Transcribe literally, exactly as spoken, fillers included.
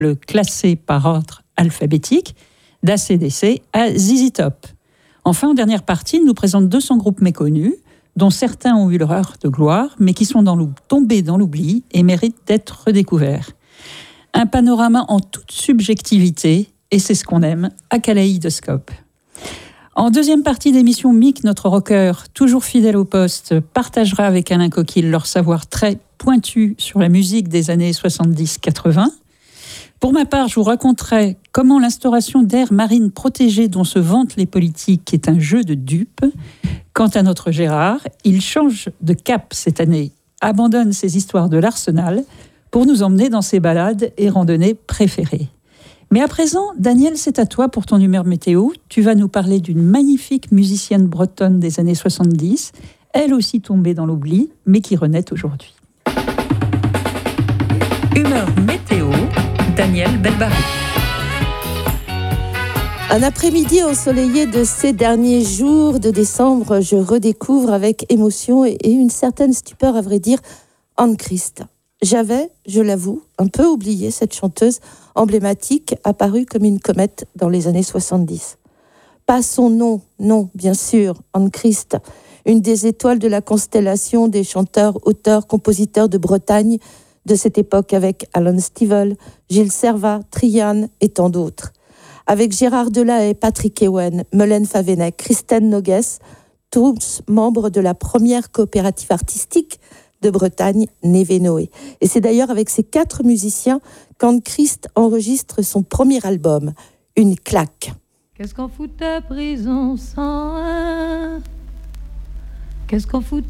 le classé par ordre alphabétique, d'A C D C à Z Z Top. Enfin, en dernière partie, il nous présente deux cents groupes méconnus, dont certains ont eu leur heure de gloire, mais qui sont dans tombés dans l'oubli et méritent d'être redécouverts. Un panorama en toute subjectivité, et c'est ce qu'on aime à Kaléidoscope. En deuxième partie d'émission, Mick, notre rocker, toujours fidèle au poste, partagera avec Alain Coquille leur savoir très pointu sur la musique des années soixante-dix quatre-vingts. Pour ma part, je vous raconterai comment l'instauration d'aires marines protégées dont se vantent les politiques est un jeu de dupes. Quant à notre Gérard, il change de cap cette année, abandonne ses histoires de l'Arsenal pour nous emmener dans ses balades et randonnées préférées. Mais à présent, Daniel, c'est à toi pour ton humeur météo. Tu vas nous parler d'une magnifique musicienne bretonne des années soixante-dix, elle aussi tombée dans l'oubli, mais qui renaît aujourd'hui. Humeur météo, Daniel Belbarry. Un après-midi ensoleillé de ces derniers jours de décembre, je redécouvre avec émotion et une certaine stupeur, à vrai dire, Anne Christ. J'avais, je l'avoue, un peu oublié cette chanteuse emblématique apparue comme une comète dans les années soixante-dix. Pas son nom, non, bien sûr, Anne Christ, une des étoiles de la constellation des chanteurs, auteurs, compositeurs de Bretagne de cette époque avec Alan Stivell, Gilles Servat, Trian et tant d'autres. Avec Gérard Delahaye, Patrick Ewen, Melaine Favenec, Christine Noguès, tous membres de la première coopérative artistique de Bretagne, Névé-Noé. Et c'est d'ailleurs avec ces quatre musiciens qu'Anne Christ enregistre son premier album, Une claque. Qu'est-ce qu'on fout ta prison sans un ? Qu'est-ce qu'on fout